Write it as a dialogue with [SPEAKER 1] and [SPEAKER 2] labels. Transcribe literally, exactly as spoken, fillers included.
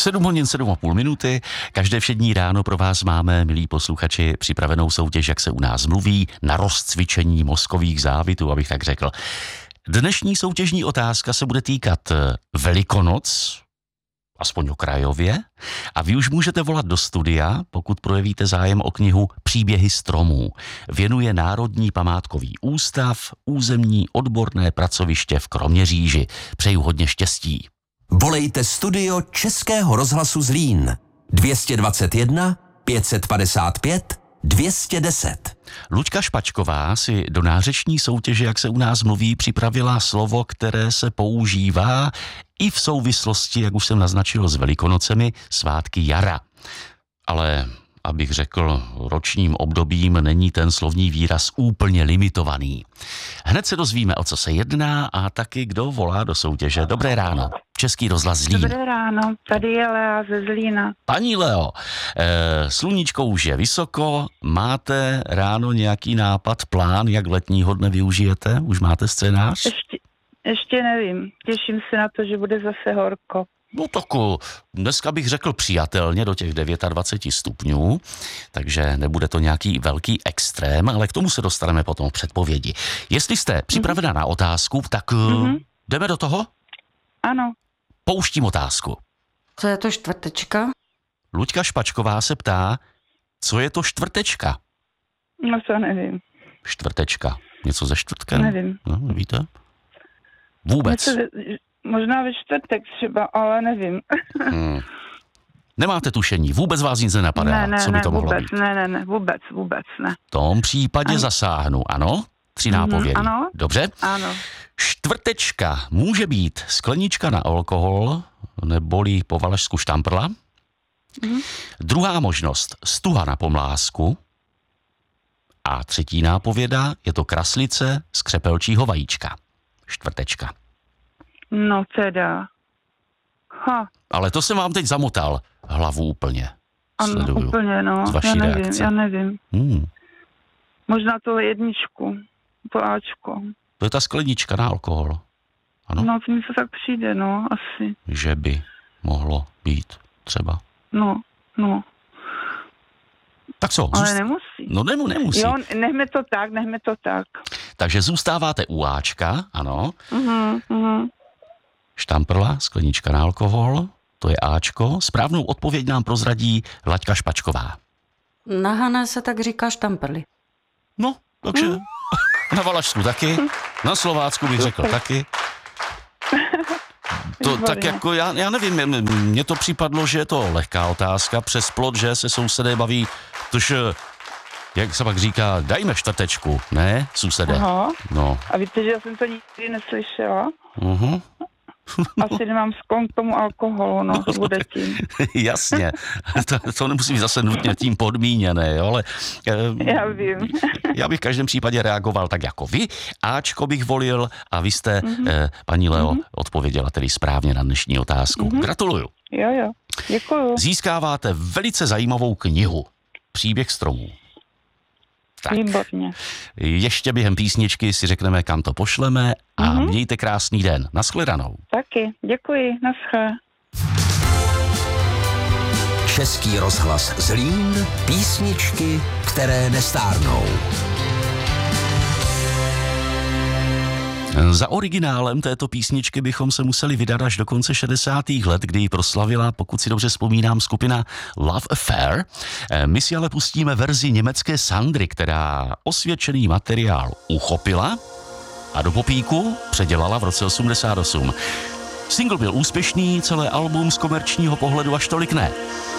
[SPEAKER 1] sedm hodin, sedm a půl minuty. Každé všední ráno pro vás máme, milí posluchači, připravenou soutěž, jak se u nás mluví, na rozcvičení mozkových závitů, abych tak řekl. Dnešní soutěžní otázka se bude týkat Velikonoc, aspoň okrajově, a vy už můžete volat do studia, pokud projevíte zájem o knihu Příběhy stromů. Věnuje Národní památkový ústav, územní odborné pracoviště v Kroměříži. Přeju hodně štěstí.
[SPEAKER 2] Volejte studio Českého rozhlasu Zlín dva dva jedna, pět padesát pět, dvě stě deset.
[SPEAKER 1] Luďka Špačková si do nářeční soutěže, jak se u nás mluví, připravila slovo, které se používá i v souvislosti, jak už jsem naznačil, s Velikonocemi, svátky jara. Ale, abych řekl, ročním obdobím není ten slovní výraz úplně limitovaný. Hned se dozvíme, o co se jedná a taky kdo volá do soutěže. Dobré ráno. Český rozhlas Zlín.
[SPEAKER 3] Dobré ráno, tady je Lea ze Zlína.
[SPEAKER 1] Paní Leo, eh, sluníčko už je vysoko, máte ráno nějaký nápad, plán, jak letního dne využijete? Už máte scénář?
[SPEAKER 3] Ještě, ještě nevím, těším se na to, že bude zase horko.
[SPEAKER 1] No tak dneska bych řekl přijatelně do těch dvacet devět stupňů, takže nebude to nějaký velký extrém, ale k tomu se dostaneme potom v předpovědi. Jestli jste připravena mm-hmm. na otázku, tak mm-hmm. jdeme do toho?
[SPEAKER 3] Ano.
[SPEAKER 1] Pouštím otázku.
[SPEAKER 4] Co je to čtvrtečka?
[SPEAKER 1] Luďka Špačková se ptá, co je to čtvrtečka?
[SPEAKER 3] No to nevím.
[SPEAKER 1] Čtvrtečka. Něco ze čtvrtkem?
[SPEAKER 3] Nevím.
[SPEAKER 1] No, nevíte? Vůbec.
[SPEAKER 3] Něco, možná ve čtvrtek třeba, ale nevím.
[SPEAKER 1] Hmm. Nemáte tušení, vůbec vás nic nenapadá,
[SPEAKER 3] ne, ne,
[SPEAKER 1] co by to
[SPEAKER 3] ne,
[SPEAKER 1] mohlo
[SPEAKER 3] vůbec,
[SPEAKER 1] být?
[SPEAKER 3] Ne, ne, ne, vůbec, vůbec ne.
[SPEAKER 1] V tom případě
[SPEAKER 3] Ani...
[SPEAKER 1] zasáhnu, ano? Tři nápovědy.
[SPEAKER 3] Mm, ano.
[SPEAKER 1] Dobře?
[SPEAKER 3] Ano.
[SPEAKER 1] Čtvrtečka může být sklenička na alkohol, neboli po valašsku štamprla. Mm. Druhá možnost, stuha na pomlásku. A třetí nápověda, je to kraslice z křepelčího vajíčka. Čtvrtečka.
[SPEAKER 3] No teda. Ha.
[SPEAKER 1] Ale to jsem vám teď zamotal hlavu úplně.
[SPEAKER 3] Ano,
[SPEAKER 1] Sleduju.
[SPEAKER 3] úplně, no.
[SPEAKER 1] Z vaší
[SPEAKER 3] já nevím,
[SPEAKER 1] reakce.
[SPEAKER 3] já nevím.
[SPEAKER 1] Hmm.
[SPEAKER 3] Možná to jedničku, to Ačko.
[SPEAKER 1] To je ta sklenička na alkohol. Ano?
[SPEAKER 3] No, to mi to tak přijde, no, asi.
[SPEAKER 1] Že by mohlo být třeba.
[SPEAKER 3] No, no.
[SPEAKER 1] Tak co?
[SPEAKER 3] Ale
[SPEAKER 1] zůst...
[SPEAKER 3] nemusí.
[SPEAKER 1] No nemu, nemusí.
[SPEAKER 3] Jo, nechme to tak, nechme to tak.
[SPEAKER 1] Takže zůstáváte u Ačka, ano.
[SPEAKER 3] Mhm, mhm.
[SPEAKER 1] Štamprla, sklenička na alkohol, to je Ačko. Správnou odpověď nám prozradí Laďka Špačková.
[SPEAKER 4] Na Hané se tak říká štamprly.
[SPEAKER 1] No, takže mm. na Valašsku taky, na Slovácku bych řekl taky. To tak jako, já, já nevím, mně to připadlo, že je to lehká otázka, přes plot, že se sousedé baví, tož, jak se pak říká, dajme čtvrtečku, ne, sousedé?
[SPEAKER 3] Aha.
[SPEAKER 1] No.
[SPEAKER 3] A víte, že já jsem to nikdy neslyšela?
[SPEAKER 1] Uh-huh.
[SPEAKER 3] Asi nemám sklon k tomu alkoholu, no, to bude tím.
[SPEAKER 1] Jasně, to, to nemusí být zase nutně tím podmíněné, jo, ale...
[SPEAKER 3] Já vím.
[SPEAKER 1] Já bych v každém případě reagoval tak jako vy, Ačko bych volil a vy jste, mm-hmm. eh, paní Leo, mm-hmm. odpověděla tedy správně na dnešní otázku. Mm-hmm. Gratuluju.
[SPEAKER 3] Jo, jo, děkuju.
[SPEAKER 1] Získáváte velice zajímavou knihu. Příběh stromů. Tak.
[SPEAKER 3] Výborně.
[SPEAKER 1] Ještě během písničky si řekneme, kam to pošleme a
[SPEAKER 3] mm-hmm.
[SPEAKER 1] mějte krásný den. Nashledanou.
[SPEAKER 3] Taky, děkuji, naschle.
[SPEAKER 2] Český rozhlas Zlín, písničky, které nestárnou.
[SPEAKER 1] Za originálem této písničky bychom se museli vydat až do konce šedesátých let, kdy ji proslavila, pokud si dobře vzpomínám, skupina Love Affair. My si ale pustíme verzi německé Sandry, která osvědčený materiál uchopila a do popíku předělala v roce osmdesát osm. Single byl úspěšný, celé album z komerčního pohledu až tolik ne.